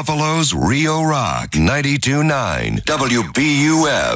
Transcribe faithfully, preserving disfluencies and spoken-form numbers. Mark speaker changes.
Speaker 1: Buffalo's Rio Rock ninety-two point nine W B U F.